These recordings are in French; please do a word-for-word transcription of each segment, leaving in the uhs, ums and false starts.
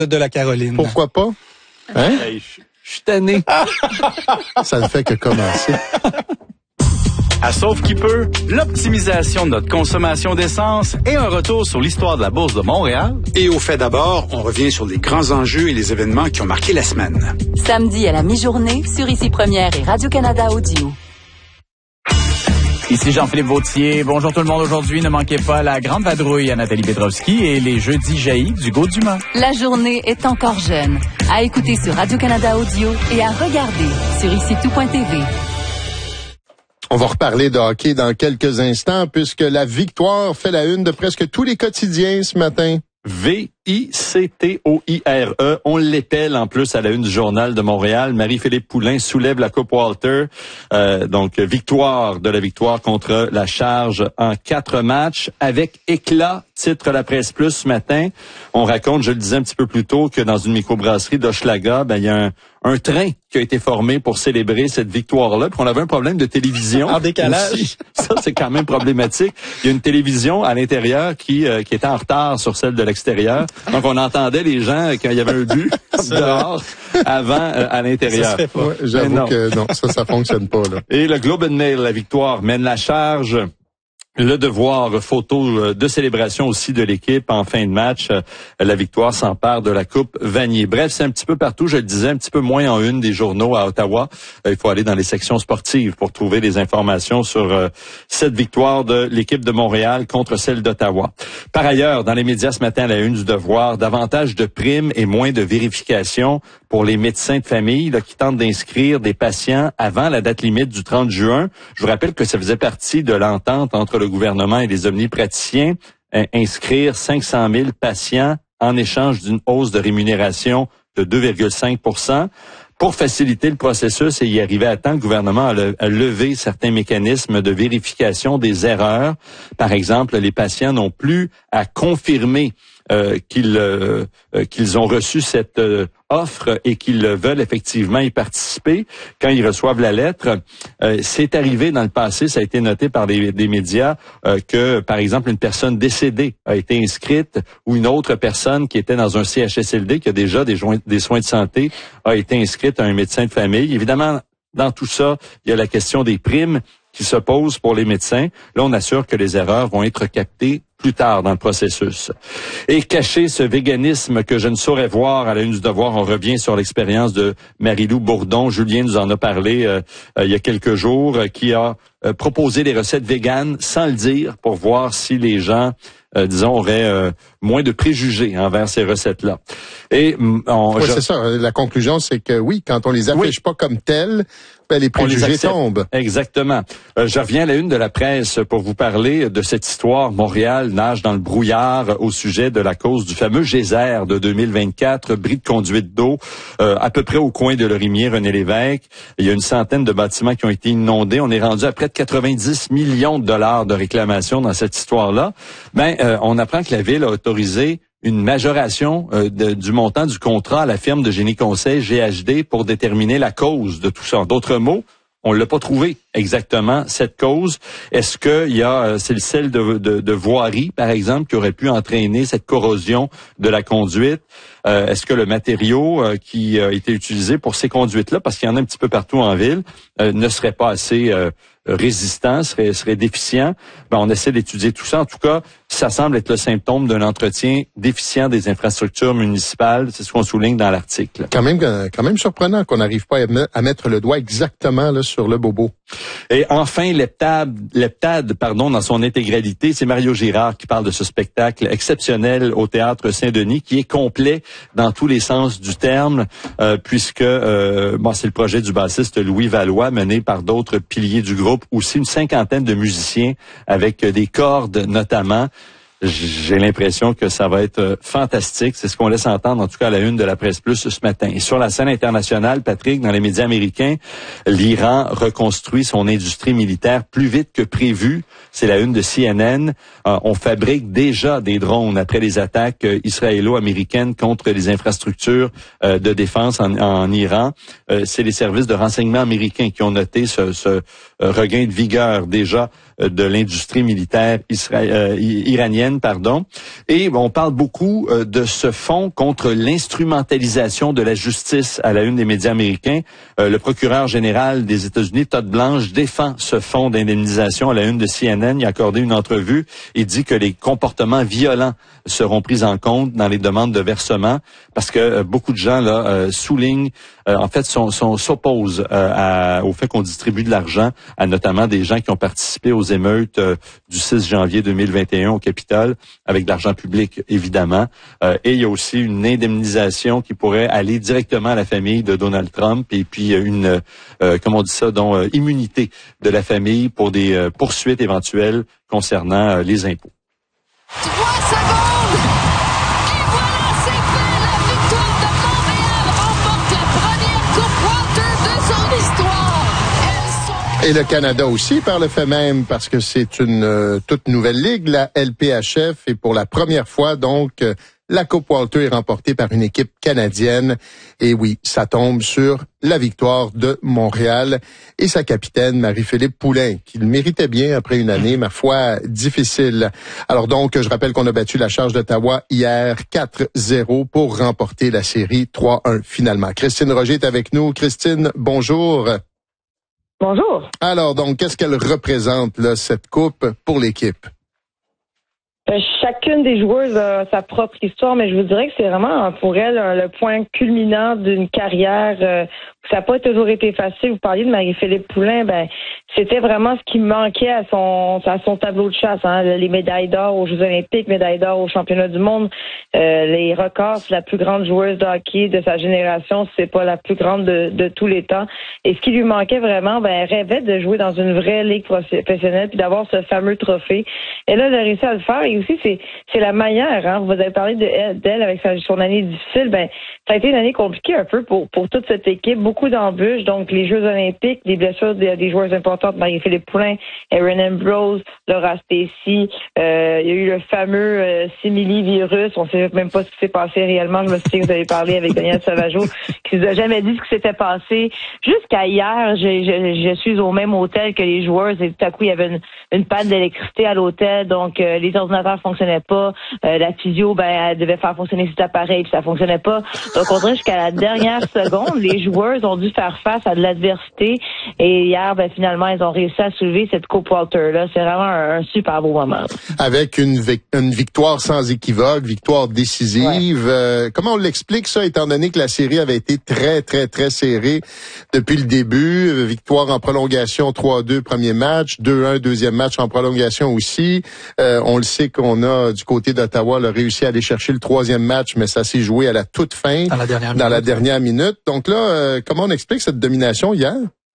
de la Caroline. Pourquoi pas? Hein? Hey, je je suis tanné. Ça ne fait que commencer. À Sauf qui peut, l'optimisation de notre consommation d'essence et un retour sur l'histoire de la Bourse de Montréal. Et au fait d'abord, on revient sur les grands enjeux et les événements qui ont marqué la semaine. Samedi à la mi-journée sur Ici Première et Radio-Canada Audio. Ici Jean-Philippe Vautier. Bonjour tout le monde. Aujourd'hui, ne manquez pas la grande vadrouille à Nathalie Petrovski et les jeudis jaillis d'Hugo Dumas. La journée est encore jeune. À écouter sur Radio-Canada Audio et à regarder sur ici tout point t v. On va reparler de hockey dans quelques instants puisque la victoire fait la une de presque tous les quotidiens ce matin. V I C T O I R E. On l'épelle en plus à la une du Journal de Montréal. Marie-Philippe Poulin soulève la Coupe Walter. Euh, donc, victoire de la victoire contre la Charge en quatre matchs avec éclat, titre La Presse Plus ce matin. On raconte, je le disais un petit peu plus tôt, que dans une microbrasserie d'Hochelaga, ben, il y a un, un train qui a été formé pour célébrer cette victoire-là. Puis on avait un problème de télévision. En décalage. Aussi. Ça, c'est quand même problématique. Il y a une télévision à l'intérieur qui, euh, qui était en retard sur celle de l'extérieur. Donc, on entendait les gens quand il y avait un but dehors avant euh, à l'intérieur. Ça se fait pas. Ouais, j'avoue non. que non, ça, ça fonctionne pas, là. Et le Globe and Mail, la victoire, mène la charge. Le devoir, photo de célébration aussi de l'équipe en fin de match. La victoire s'empare de la Coupe Vanier. Bref, c'est un petit peu partout, je le disais, un petit peu moins en une des journaux à Ottawa. Il faut aller dans les sections sportives pour trouver des informations sur cette victoire de l'équipe de Montréal contre celle d'Ottawa. Par ailleurs, dans les médias ce matin, à la une du devoir, davantage de primes et moins de vérifications pour les médecins de famille là, qui tentent d'inscrire des patients avant la date limite du trente juin. Je vous rappelle que ça faisait partie de l'entente entre le gouvernement et les omnipraticiens, euh, inscrire cinq cent mille patients en échange d'une hausse de rémunération de deux virgule cinq pour cent. Pour faciliter le processus et y arriver à temps, le gouvernement a, le, a levé certains mécanismes de vérification des erreurs. Par exemple, les patients n'ont plus à confirmer euh, qu'ils euh, qu'ils ont reçu cette euh, offre et qu'ils veulent effectivement y participer quand ils reçoivent la lettre. Euh, c'est arrivé dans le passé, ça a été noté par les, des médias, euh, que, par exemple, une personne décédée a été inscrite ou une autre personne qui était dans un C H S L D, qui a déjà des, joints, des soins de santé, a été inscrite à un médecin de famille. Évidemment, dans tout ça, il y a la question des primes qui se posent pour les médecins. Là, on assure que les erreurs vont être captées plus tard dans le processus. Et cacher ce véganisme que je ne saurais voir à la une du devoir, on revient sur l'expérience de Marie-Lou Bourdon. Julien nous en a parlé euh, euh, il y a quelques jours, euh, qui a euh, proposé des recettes véganes sans le dire pour voir si les gens, euh, disons, auraient euh, moins de préjugés envers ces recettes-là. Et on, oui, je... c'est ça. La conclusion, c'est que oui, quand on les affiche oui. pas comme telles, ben, les préjugés les tombent. Exactement. Euh, je reviens à la une de la presse pour vous parler de cette histoire. Montréal nage dans le brouillard au sujet de la cause du fameux geyser de deux mille vingt-quatre, bris de conduite d'eau, euh, à peu près au coin de Lorimier, René Lévesque. Il y a une centaine de bâtiments qui ont été inondés. On est rendu à près de quatre-vingt-dix millions de dollars de réclamations dans cette histoire-là. Ben, euh, on apprend que la ville a autorisé une majoration euh, de, du montant du contrat à la firme de génie conseil G H D pour déterminer la cause de tout ça. En d'autres mots, on l'a pas trouvé exactement, cette cause. Est-ce qu'il y a, c'est le sel de, de, de voirie, par exemple, qui aurait pu entraîner cette corrosion de la conduite? Euh, est-ce que le matériau euh, qui a été utilisé pour ces conduites-là, parce qu'il y en a un petit peu partout en ville, euh, ne serait pas assez euh, résistant, serait, serait déficient? Ben, on essaie d'étudier tout ça. En tout cas, ça semble être le symptôme d'un entretien déficient des infrastructures municipales. C'est ce qu'on souligne dans l'article. Quand même, quand même surprenant qu'on n'arrive pas à mettre le doigt exactement là, sur le bobo. Et enfin, l'heptade, l'heptade, pardon, dans son intégralité, c'est Mario Girard qui parle de ce spectacle exceptionnel au Théâtre Saint-Denis, qui est complet dans tous les sens du terme, euh, puisque euh, bon, c'est le projet du bassiste Louis Valois, mené par d'autres piliers du groupe, aussi une cinquantaine de musiciens avec des cordes notamment. J'ai l'impression que ça va être fantastique. C'est ce qu'on laisse entendre, en tout cas, à la une de la Presse Plus ce matin. Et sur la scène internationale, Patrick, dans les médias américains, l'Iran reconstruit son industrie militaire plus vite que prévu. C'est la une de C N N. Euh, on fabrique déjà des drones après les attaques euh, israélo-américaines contre les infrastructures euh, de défense en, en Iran. Euh, c'est les services de renseignement américains qui ont noté ce, ce euh, regain de vigueur déjà de l'industrie militaire isra- euh, iranienne, pardon. Et on parle beaucoup euh, de ce fonds contre l'instrumentalisation de la justice à la une des médias américains. Euh, le procureur général des États-Unis, Todd Blanche, défend ce fonds d'indemnisation à la une de C N N. Il a accordé une entrevue et dit que les comportements violents seront pris en compte dans les demandes de versement parce que euh, beaucoup de gens là euh, soulignent, euh, en fait, sont, sont, s'opposent euh, à, au fait qu'on distribue de l'argent à notamment des gens qui ont participé aux émeutes euh, du six janvier deux mille vingt et un au Capitole avec de l'argent public, évidemment. Euh, et il y a aussi une indemnisation qui pourrait aller directement à la famille de Donald Trump et puis une, euh, comment on dit ça, donc euh, immunité de la famille pour des euh, poursuites éventuelles concernant euh, les impôts. Trois secondes! Et voilà, c'est fait! La victoire de Montréal remporte la première Coupe Walter de son histoire. Elles sont... Et le Canada aussi par le fait même, parce que c'est une euh, toute nouvelle ligue, la L P H F, et pour la première fois, donc, euh, la Coupe Walter est remportée par une équipe canadienne. Et oui, ça tombe sur la victoire de Montréal et sa capitaine Marie-Philippe Poulin, qui le méritait bien après une année, ma foi, difficile. Alors donc, je rappelle qu'on a battu la Charge d'Ottawa hier quatre zéro pour remporter la série trois un finalement. Christine Roger est avec nous. Christine, bonjour. Bonjour. Alors donc, qu'est-ce qu'elle représente, là, cette coupe pour l'équipe? Chacune des joueuses a sa propre histoire, mais je vous dirais que c'est vraiment pour elle le point culminant d'une carrière. Euh, ça n'a pas toujours été facile. Vous parliez de Marie-Philippe Poulin, ben c'était vraiment ce qui manquait à son à son tableau de chasse. Hein. Les médailles d'or aux Jeux Olympiques, médailles d'or aux Championnats du monde, euh, les records. C'est la plus grande joueuse de hockey de sa génération. C'est pas la plus grande de, de tous les temps. Et ce qui lui manquait vraiment, ben elle rêvait de jouer dans une vraie ligue professionnelle puis d'avoir ce fameux trophée. Et là, elle a réussi à le faire. Et aussi, c'est c'est la manière. Hein. Vous avez parlé de d'elle avec sa, son année difficile. Ben ça a été une année compliquée un peu pour pour toute cette équipe. Beaucoup d'embûches. Donc les Jeux Olympiques, des blessures des, des joueurs importantes, Marie-Philippe Poulin, Erin Ambrose, Laura Stacey. Euh, il y a eu le fameux euh, simili-virus. On ne sait même pas ce qui s'est passé réellement. Je me souviens que vous avez parlé avec Daniel Sauvageau, qui nous a jamais dit ce qui s'était passé. Jusqu'à hier, je, je, je suis au même hôtel que les joueurs et tout à coup il y avait une, une panne d'électricité à l'hôtel. Donc euh, les ordinateurs fonctionnaient pas. Euh, la physio, ben elle devait faire fonctionner cet appareil puis ça fonctionnait pas. Donc on dirait jusqu'à la dernière seconde, les joueurs ont dû faire face à de l'adversité et hier, ben finalement, ils ont réussi à soulever cette Coupe Walter-là. C'est vraiment un, un super beau moment. Avec une, vic- une victoire sans équivoque, victoire décisive. Ouais. Euh, comment on l'explique ça, étant donné que la série avait été très, très, très serrée depuis le début? Euh, victoire en prolongation trois à deux, premier match, deux un, deuxième match en prolongation aussi. Euh, on le sait qu'on a, du côté d'Ottawa, là, réussi à aller chercher le troisième match, mais ça s'est joué à la toute fin, dans la dernière dans minute. la dernière minute. Donc là, euh, comment on explique cette domination hier?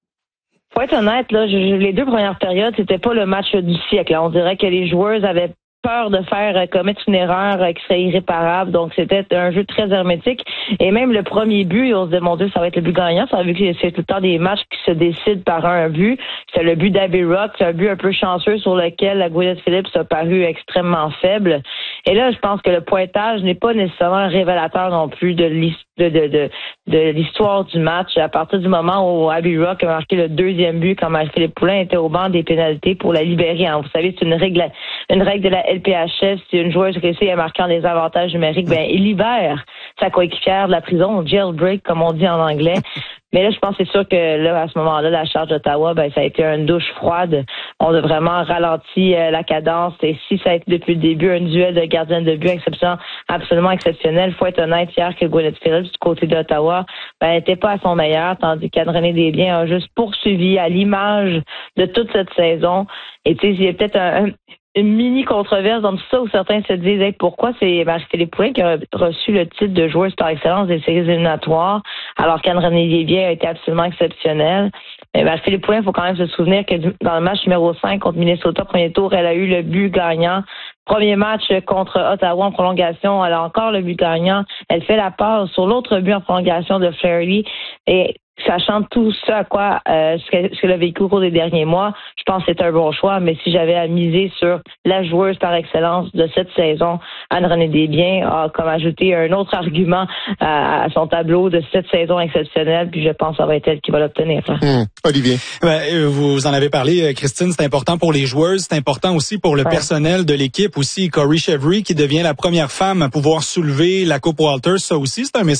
Pour être honnête, là, je, les deux premières périodes, c'était pas le match du siècle. Là. On dirait que les joueurs avaient peur de faire euh, commettre une erreur euh, qui serait irréparable. Donc, c'était un jeu très hermétique. Et même le premier but, on se dit, mon Dieu, ça va être le but gagnant. Ça a vu que c'est tout le temps des matchs qui se décident par un but. C'est le but d'Abby Rock. C'est un but un peu chanceux sur lequel la Gwyneth Phillips a paru extrêmement faible. Et là, je pense que le pointage n'est pas nécessairement révélateur non plus de l'histoire. De, de, de, de l'histoire du match. À partir du moment où Abby Rock a marqué le deuxième but quand Marie-Philippe Poulin était au banc des pénalités pour la libérer. Hein. Vous savez, c'est une règle une règle de la L P H F. Si une joueuse réussit à marquer en désavantage numérique, ben il libère sa coéquipière de la prison, jailbreak comme on dit en anglais. Mais là, je pense que c'est sûr que là, à ce moment-là, la Charge d'Ottawa, ben ça a été une douche froide. On a vraiment ralenti euh, la cadence. Et si ça a été depuis le début un duel de gardienne de but exceptionnel, absolument exceptionnel, faut être honnête hier que Gwyneth Phillips du côté d'Ottawa, ben n'était pas à son meilleur, tandis qu'Anne-Renée Desbiens a juste poursuivi à l'image de toute cette saison. Et tu sais, il y a peut-être un, un une mini controverse dans tout ça où certains se disent hey, pourquoi c'est Marie-Philippe Poulin qui a reçu le titre de joueuse par excellence des séries éliminatoires alors qu'Anne-Renée Desbiens a été absolument exceptionnelle. Mais Marie-Philippe Poulin, il faut quand même se souvenir que dans le match numéro cinq contre Minnesota, premier tour, elle a eu le but gagnant. Premier match contre Ottawa en prolongation, elle a encore le but gagnant. Elle fait la passe sur l'autre but en prolongation de Flaherty. Et sachant tout ce à quoi euh, ce que, ce que le vécu au cours des derniers mois, je pense que c'est un bon choix. Mais si j'avais à miser sur la joueuse par excellence de cette saison, Anne-Renée Desbiens a comme ajouté un autre argument à, à son tableau de cette saison exceptionnelle. Puis je pense que ça va être elle qui va l'obtenir. Mmh. Olivier. Ben, vous en avez parlé, Christine. C'est important pour les joueuses, c'est important aussi pour le ouais. personnel de l'équipe aussi. Corey Chevry qui devient la première femme à pouvoir soulever la Coupe Walters, ça aussi c'est un message